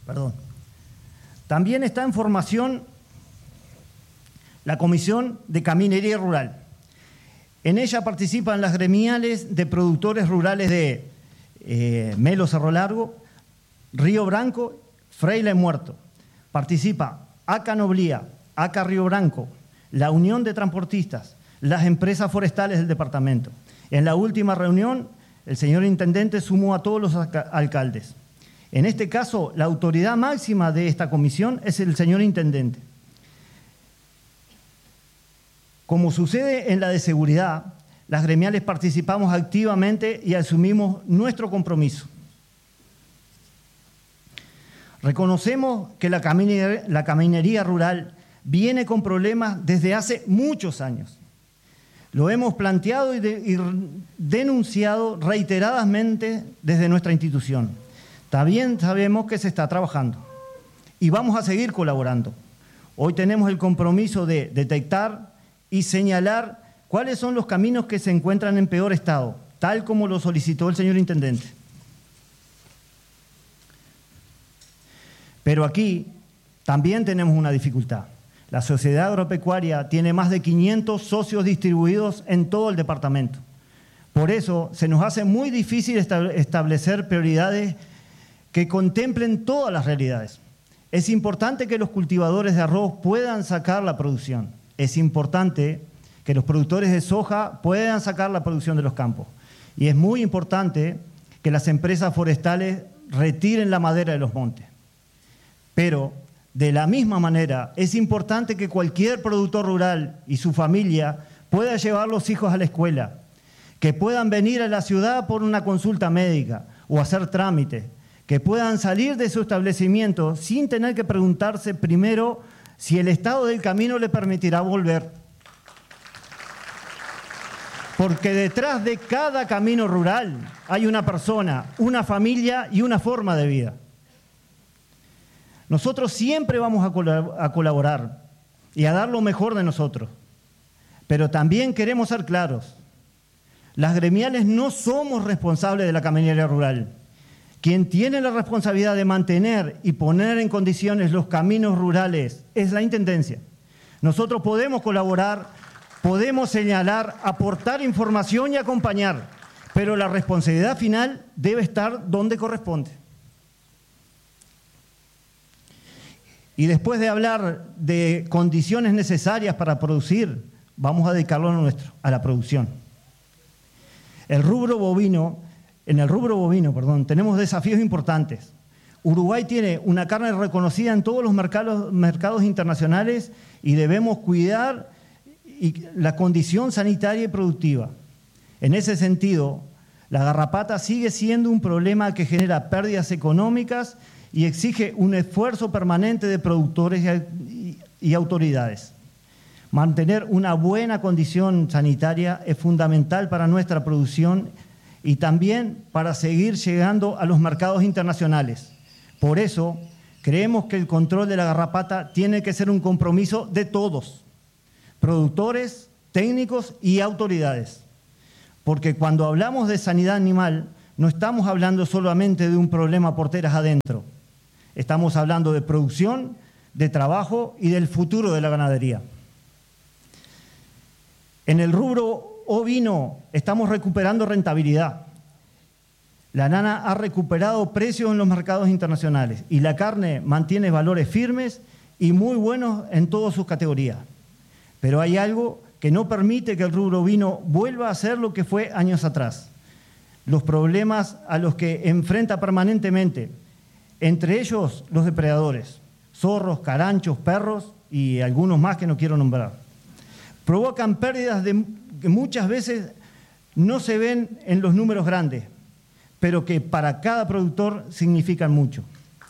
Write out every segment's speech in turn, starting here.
Perdón. También está en formación la Comisión de Caminería Rural. En ella participan las gremiales de productores rurales de Melo Cerro Largo, Río Branco, Freile Muerto. Participa ACA Noblía, ACA Río Branco, la Unión de Transportistas, las empresas forestales del departamento. En la última reunión, el señor intendente sumó a todos los alcaldes. En este caso, la autoridad máxima de esta comisión es el señor intendente. Como sucede en la de seguridad, las gremiales participamos activamente y asumimos nuestro compromiso. Reconocemos que la caminería rural viene con problemas desde hace muchos años. Lo hemos planteado y denunciado reiteradamente desde nuestra institución. También sabemos que se está trabajando y vamos a seguir colaborando. Hoy tenemos el compromiso de detectar y señalar cuáles son los caminos que se encuentran en peor estado, tal como lo solicitó el señor intendente. Pero aquí también tenemos una dificultad. La sociedad agropecuaria tiene más de 500 socios distribuidos en todo el departamento. Por eso se nos hace muy difícil establecer prioridades que contemplen todas las realidades. Es importante que los cultivadores de arroz puedan sacar la producción. Es importante que los productores de soja puedan sacar la producción de los campos. Y es muy importante que las empresas forestales retiren la madera de los montes. Pero, de la misma manera, es importante que cualquier productor rural y su familia pueda llevar los hijos a la escuela, que puedan venir a la ciudad por una consulta médica o hacer trámites, que puedan salir de su establecimiento sin tener que preguntarse primero si el estado del camino le permitirá volver. Porque detrás de cada camino rural hay una persona, una familia y una forma de vida. Nosotros siempre vamos a colaborar y a dar lo mejor de nosotros, pero también queremos ser claros. Las gremiales no somos responsables de la caminería rural. Quien tiene la responsabilidad de mantener y poner en condiciones los caminos rurales es la Intendencia. Nosotros podemos colaborar, podemos señalar, aportar información y acompañar, pero la responsabilidad final debe estar donde corresponde. Y después de hablar de condiciones necesarias para producir, vamos a dedicarlo a lo nuestro, a la producción. En el rubro bovino, tenemos desafíos importantes. Uruguay tiene una carne reconocida en todos los mercados internacionales y debemos cuidar la condición sanitaria y productiva. En ese sentido, la garrapata sigue siendo un problema que genera pérdidas económicas y exige un esfuerzo permanente de productores y autoridades. Mantener una buena condición sanitaria es fundamental para nuestra producción y también para seguir llegando a los mercados internacionales. Por eso, creemos que el control de la garrapata tiene que ser un compromiso de todos, productores, técnicos y autoridades. Porque cuando hablamos de sanidad animal, no estamos hablando solamente de un problema porteras adentro. Estamos hablando de producción, de trabajo y del futuro de la ganadería. En el rubro ovino estamos recuperando rentabilidad. La lana ha recuperado precios en los mercados internacionales y la carne mantiene valores firmes y muy buenos en todas sus categorías. Pero hay algo que no permite que el rubro ovino vuelva a ser lo que fue años atrás. Los problemas a los que enfrenta permanentemente, entre ellos los depredadores, zorros, caranchos, perros y algunos más que no quiero nombrar. Provocan pérdidas que muchas veces no se ven en los números grandes, pero que para cada productor significan mucho.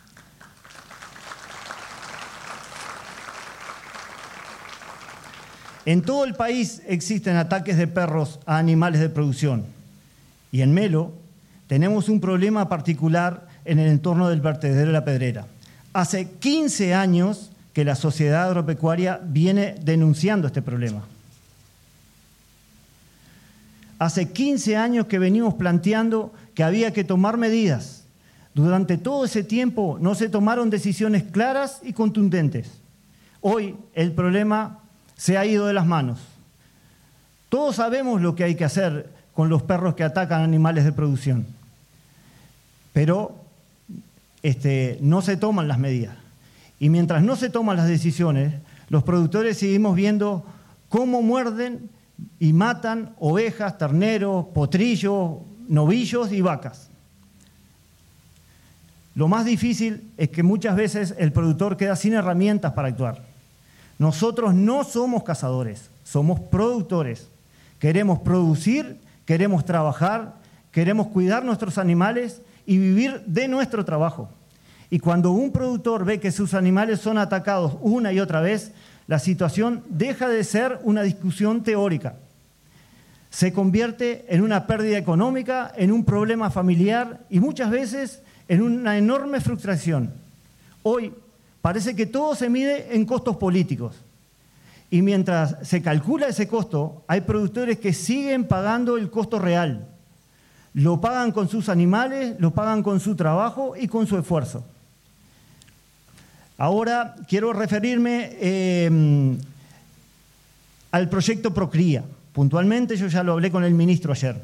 En todo el país existen ataques de perros a animales de producción y en Melo tenemos un problema particular en el entorno del vertedero de La Pedrera. Hace 15 años que la sociedad agropecuaria viene denunciando este problema. Hace 15 años que venimos planteando que había que tomar medidas durante todo ese tiempo no se tomaron decisiones claras y contundentes. Hoy el problema se ha ido de las manos. Todos sabemos lo que hay que hacer con los perros que atacan animales de producción, pero no se toman las medidas. Y mientras no se toman las decisiones, los productores seguimos viendo cómo muerden y matan ovejas, terneros, potrillos, novillos y vacas. Lo más difícil es que muchas veces el productor queda sin herramientas para actuar. Nosotros no somos cazadores, somos productores. Queremos producir, queremos trabajar, queremos cuidar nuestros animales y vivir de nuestro trabajo. Y cuando un productor ve que sus animales son atacados una y otra vez, la situación deja de ser una discusión teórica. Se convierte en una pérdida económica, en un problema familiar y muchas veces en una enorme frustración. Hoy parece que todo se mide en costos políticos. Y mientras se calcula ese costo, hay productores que siguen pagando el costo real. Lo pagan con sus animales, lo pagan con su trabajo y con su esfuerzo. Ahora quiero referirme al proyecto Procría. Puntualmente, yo ya lo hablé con el ministro ayer.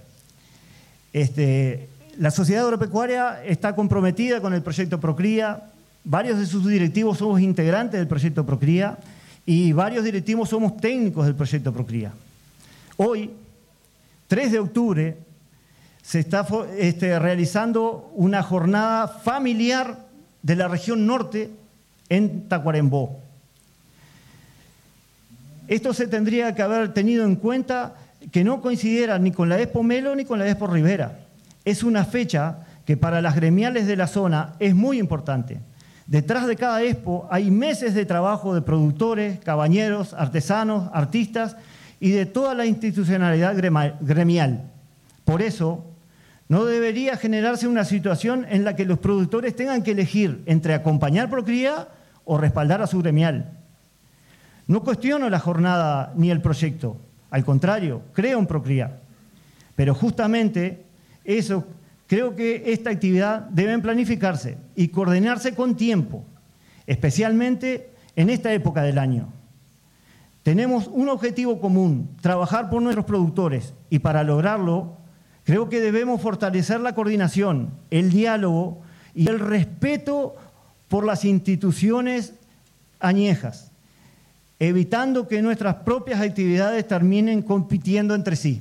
La sociedad agropecuaria está comprometida con el proyecto Procría. Varios de sus directivos somos integrantes del proyecto Procría y varios directivos somos técnicos del proyecto Procría. Hoy, 3 de octubre, se está realizando una jornada familiar de la región norte en Tacuarembó. Esto se tendría que haber tenido en cuenta que no coincidiera ni con la Expo Melo ni con la Expo Rivera. Es una fecha que para las gremiales de la zona es muy importante. Detrás de cada expo hay meses de trabajo de productores, cabañeros, artesanos, artistas y de toda la institucionalidad gremial. Por eso, no debería generarse una situación en la que los productores tengan que elegir entre acompañar Procría o respaldar a su gremial. No cuestiono la jornada ni el proyecto, al contrario, creo en Procría. Pero justamente eso, creo que esta actividad debe planificarse y coordinarse con tiempo, especialmente en esta época del año. Tenemos un objetivo común, trabajar por nuestros productores, y para lograrlo, creo que debemos fortalecer la coordinación, el diálogo y el respeto por las instituciones añejas, evitando que nuestras propias actividades terminen compitiendo entre sí.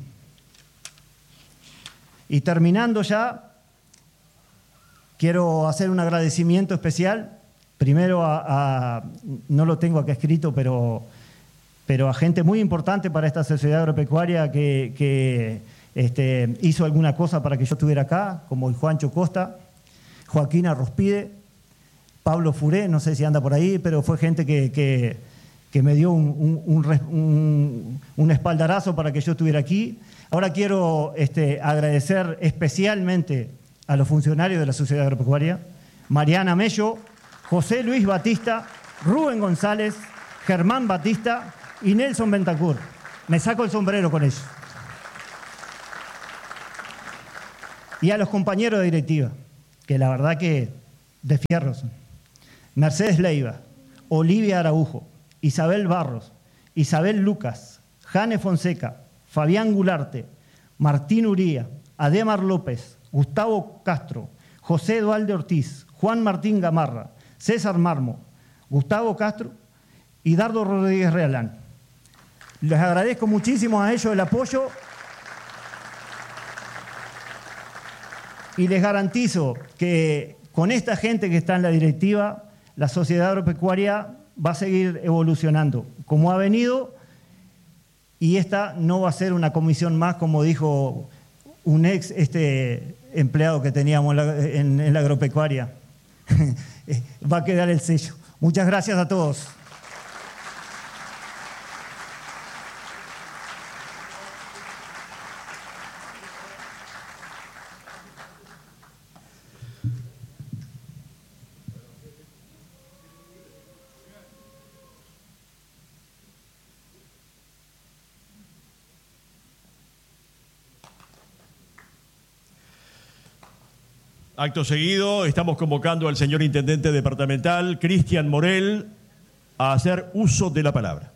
Y terminando ya, quiero hacer un agradecimiento especial, primero no lo tengo acá escrito, pero a gente muy importante para esta sociedad agropecuaria que hizo alguna cosa para que yo estuviera acá, como el Juancho Costa, Joaquín Arrospide, Pablo Furé, no sé si anda por ahí, pero fue gente que me dio un espaldarazo para que yo estuviera aquí. Ahora quiero agradecer especialmente a los funcionarios de la Sociedad Agropecuaria, Mariana Mello, José Luis Batista, Rubén González, Germán Batista y Nelson Bentancur. Me saco el sombrero con ellos. Y a los compañeros de directiva, que la verdad que de fierro son. Mercedes Leiva, Olivia Araujo, Isabel Barros, Isabel Lucas, Jane Fonseca, Fabián Gularte, Martín Uría, Ademar López, Gustavo Castro, José Dualde Ortiz, Juan Martín Gamarra, César Marmo, Gustavo Castro y Dardo Rodríguez Realán. Les agradezco muchísimo a ellos el apoyo y les garantizo que con esta gente que está en la directiva, la sociedad agropecuaria va a seguir evolucionando como ha venido, y esta no va a ser una comisión más, como dijo un ex empleado que teníamos en la agropecuaria. Va a quedar el sello. Muchas gracias a todos. Acto seguido, estamos convocando al señor Intendente Departamental, Cristian Morel, a hacer uso de la palabra.